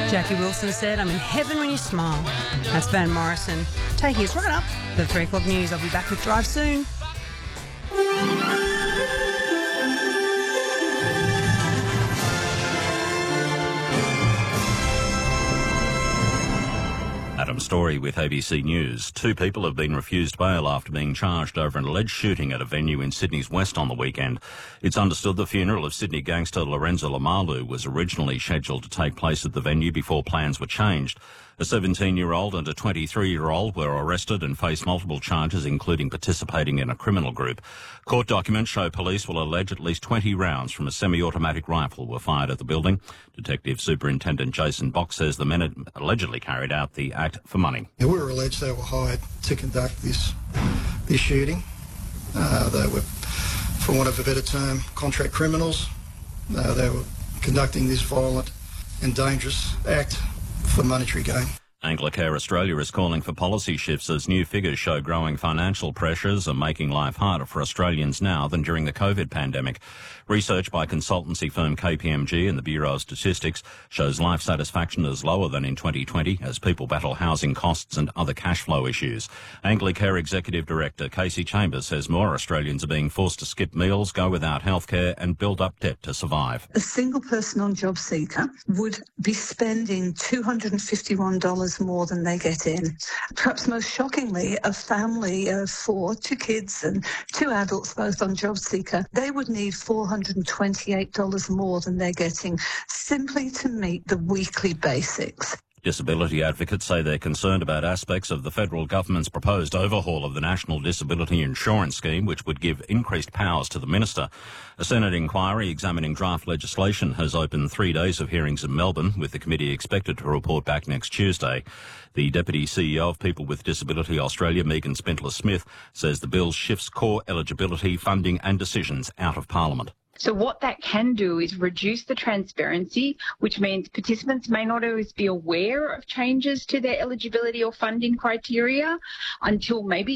Jackie Wilson said, "I'm in heaven when you smile." That's Van Morrison taking us right up to the 3 o'clock news. I'll be back with Drive soon. Adam Story with ABC News. 2 people have been refused bail after being charged over an alleged shooting at a venue in Sydney's West on the weekend. It's understood the funeral of Sydney gangster Lorenzo Lamalu was originally scheduled to take place at the venue before plans were changed. A 17-year-old and a 23-year-old were arrested and face multiple charges, including participating in a criminal group. Court documents show police will allege at least 20 rounds from a semi-automatic rifle were fired at the building. Detective Superintendent Jason Box says the men had allegedly carried out the act for money. We were alleged they were hired to conduct this shooting. They were, for want of a better term, contract criminals. They were conducting this violent and dangerous act for monetary gain. Anglicare Australia is calling for policy shifts as new figures show growing financial pressures are making life harder for Australians now than during the COVID pandemic. Research by consultancy firm KPMG and the Bureau of Statistics shows life satisfaction is lower than in 2020 as people battle housing costs and other cash flow issues. Anglicare Executive Director Casey Chambers says more Australians are being forced to skip meals, go without healthcare and build up debt to survive. A single person on JobSeeker would be spending $251 more than they get in. Perhaps most shockingly, a family of 4, 2 kids and 2 adults, both on JobSeeker, they would need $428 more than they're getting simply to meet the weekly basics. Disability advocates say they're concerned about aspects of the federal government's proposed overhaul of the National Disability Insurance Scheme, which would give increased powers to the minister. A Senate inquiry examining draft legislation has opened 3 days of hearings in Melbourne, with the committee expected to report back next Tuesday. The Deputy CEO of People with Disability Australia, Megan Spindler-Smith, says the bill shifts core eligibility, funding and decisions out of Parliament. So what that can do is reduce the transparency, which means participants may not always be aware of changes to their eligibility or funding criteria until maybe